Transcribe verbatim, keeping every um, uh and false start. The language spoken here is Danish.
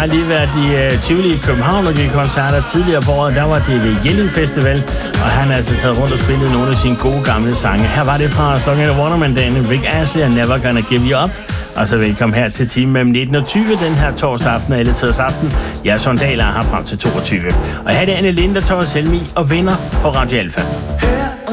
har lige været i uh, Tivoli i København og givet koncerter tidligere på året. Der var det ved Jelling Festival, og han har altså taget rundt og spillet nogle af sine gode gamle sange. Her var det fra Stung and Waterman-dagen, Rick Astley og Never Gonna Give You Up. Og så velkommen her til timen mellem nitten og tyve den her torsdag aften og alle tiders aften. Jeg er Søren Dahl og er her frem til toogtyve. Og her er det Anne Linde, der tager os Helmi og vinder på Radio Alfa.